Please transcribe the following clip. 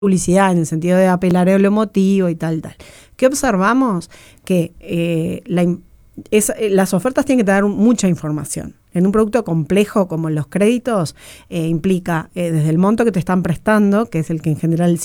publicidad en el sentido de apelar a lo emotivo y tal. ¿Qué observamos? Que las ofertas tienen que tener mucha información. En un producto complejo como los créditos, implica desde el monto que te están prestando, que es el que en general